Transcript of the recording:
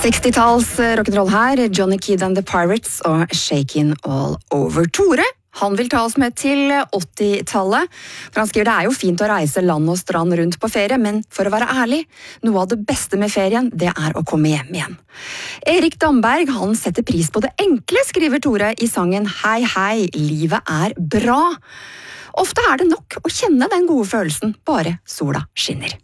60-talls rock'n'roll her, Johnny Kidd and the Pirates og Shakin' All Over. Tore, han vil ta oss med til 80-tallet, for han skriver det er jo fint å reise land og strand rundt på ferie, men for å være ærlig, noe av det beste med ferien, det er å komme hjem igjen. Erik Damberg, han setter pris på det enkle, skriver Tore i sangen Hei hei, livet er bra. Ofte er det nok å kjenne den gode følelsen, bare sola skinner.